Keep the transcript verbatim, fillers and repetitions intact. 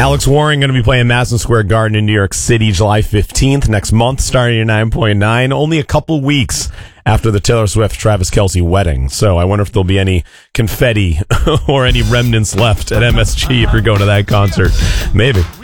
Alex Warren going to be playing Madison Square Garden in New York City July fifteenth next month, starting at nine point nine. Only a couple weeks after the Taylor Swift-Travis Kelce wedding. So I wonder if there'll be any confetti or any remnants left at M S G if you're going to that concert. Maybe.